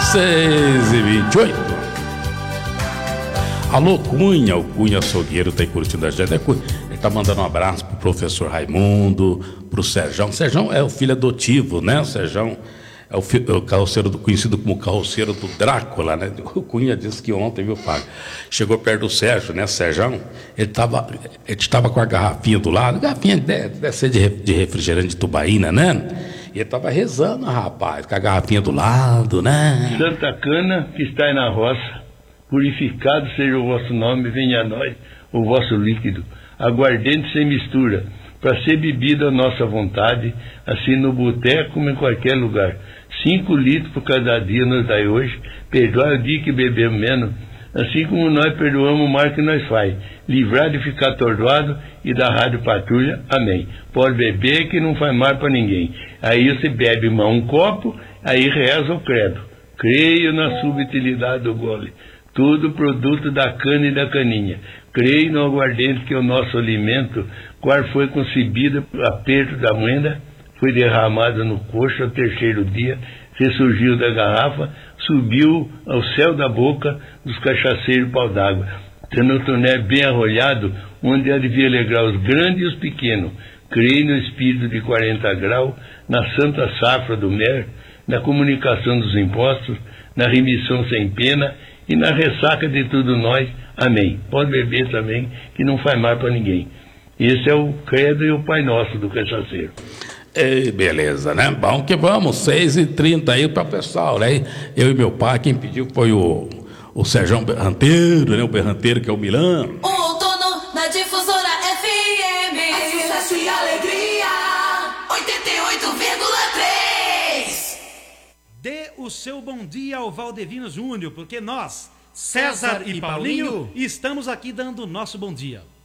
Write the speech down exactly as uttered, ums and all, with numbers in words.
seis e vinte e oito. Alô, Cunha, o Cunha Açougueiro tá aí curtindo a gente. Ele tá mandando um abraço pro professor Raimundo, pro Serjão. Serjão é o filho adotivo, né? O Serjão é o, filho, o carroceiro do, conhecido como carroceiro do Drácula, né? O Cunha disse que ontem, viu, Fábio? Chegou perto do Sérgio, né? Serjão, ele tava, ele tava com a garrafinha do lado, garrafinha deve, deve ser de, de refrigerante de tubaína, né? E ele tava rezando, rapaz, com a garrafinha do lado, né? Santa Cana, que está aí na roça, purificado seja o vosso nome, venha a nós o vosso líquido, aguardente sem mistura, para ser bebido à nossa vontade, assim no boteco como em qualquer lugar. Cinco litros por cada dia nos dai hoje, perdoai o dia que bebemos menos, assim como nós perdoamos o mal que nós faz, livrar de ficar atordoado e da rádio patrulha, amém. Pode beber que não faz mal para ninguém. Aí você bebe um copo, aí reza o credo. Creio na subutilidade do gole, tudo produto da cana e da caninha. Creio no aguardente que é o nosso alimento, qual foi concebida por aperto da moenda, foi derramada no coxo ao terceiro dia, ressurgiu da garrafa, subiu ao céu da boca dos cachaceiros pau d'água. Sendo toné bem arrolhado, onde há de vir alegrar os grandes e os pequenos. Creio no espírito de quarenta graus, na santa safra do mer, na comunicação dos impostos, na remissão sem pena e na ressaca de tudo nós. Amém. Pode beber também, que não faz mal para ninguém. Esse é o credo e o Pai Nosso do cachaceiro. Ei, beleza, né? Bom que vamos, seis e trinta aí para o pessoal, né? Eu e meu pai, quem pediu foi o, o Serjão Berranteiro, né? O Berranteiro, que é o Milan. O outono na difusora F M. É sucesso e alegria. oitenta e oito vírgula três. Dê o seu bom dia ao Valdevino Júnior, porque nós, César e Paulinho, estamos aqui dando o nosso bom dia.